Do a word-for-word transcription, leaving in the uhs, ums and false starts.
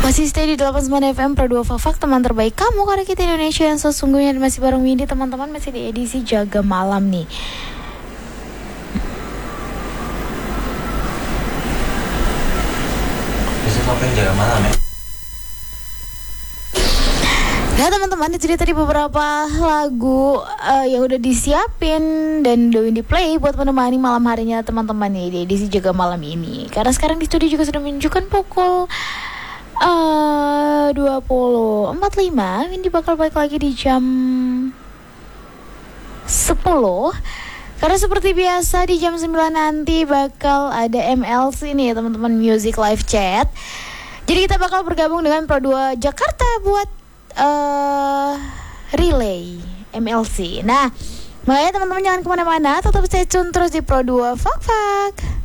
Masih stay di delapan puluh sembilan F M Pro dua Fak, teman terbaik kamu, karena kita Indonesia yang sesungguhnya. Masih bareng Windy teman-teman, masih di edisi Jaga Malam nih. Besok sampai Jaga Malam ya. Nah teman-teman, itu dia tadi beberapa lagu uh, yang udah disiapin dan udah di play buat menemani malam harinya teman-teman nih di edisi Jaga Malam ini. Karena sekarang di studio juga sudah menunjukkan pukul uh, dua puluh empat puluh lima. Windy bakal balik lagi di jam sepuluh. Karena seperti biasa di jam sembilan nanti bakal ada M L C nih teman-teman, Music Live Chat. Jadi kita bakal bergabung dengan Pro dua Jakarta buat Uh, relay M L C. Nah, makanya teman-teman jangan kemana-mana, tetap stay tune terus di Pro dua Fak Fak.